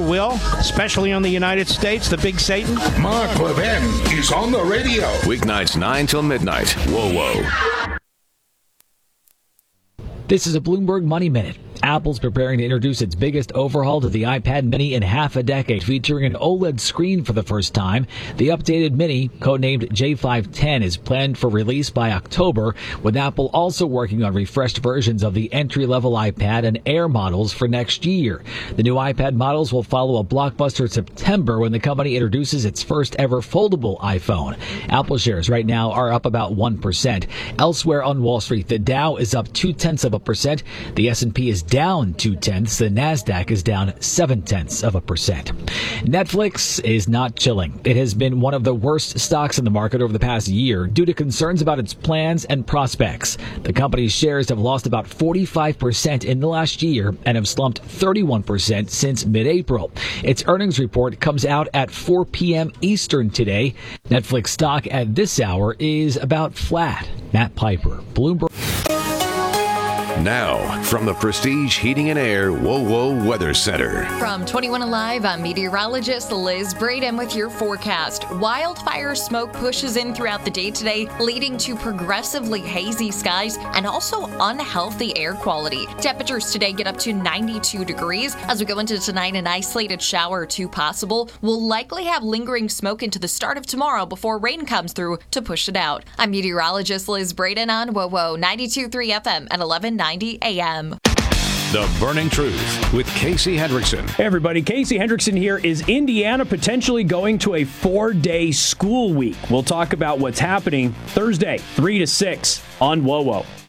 will, especially on the United States, the big Satan. Mark Levin is on the radio. Weeknights 9 till midnight. Whoa. This is a Bloomberg Money Minute. Apple's preparing to introduce its biggest overhaul to the iPad mini in half a decade, featuring an OLED screen for the first time. The updated mini, codenamed J510, is planned for release by October, with Apple also working on refreshed versions of the entry-level iPad and Air models for next year. The new iPad models will follow a blockbuster September when the company introduces its first ever foldable iPhone. Apple shares right now are up about 1%. Elsewhere on Wall Street, the Dow is up 0.2%. The S&P is down 0.2%. The Nasdaq is down 0.7%. Netflix is not chilling. It has been one of the worst stocks in the market over the past year due to concerns about its plans and prospects. The company's shares have lost about 45% in the last year and have slumped 31% since mid-April. Its earnings report comes out at 4 p.m. Eastern today. Netflix stock at this hour is about flat. Matt Piper, Bloomberg. Now, from the Prestige Heating and Air Whoa Weather Center. From 21 Alive, I'm meteorologist Liz Braden with your forecast. Wildfire smoke pushes in throughout the day today, leading to progressively hazy skies and also unhealthy air quality. Temperatures today get up to 92 degrees. As we go into tonight, an isolated shower or two possible. We'll likely have lingering smoke into the start of tomorrow before rain comes through to push it out. I'm meteorologist Liz Braden on Whoa 92.3 FM at 1190 AM. The Burning Truth with Casey Hendrickson. Hey everybody, Casey Hendrickson here. Is Indiana potentially going to a 4-day school week? We'll talk about what's happening Thursday, 3 to 6 on Whoa.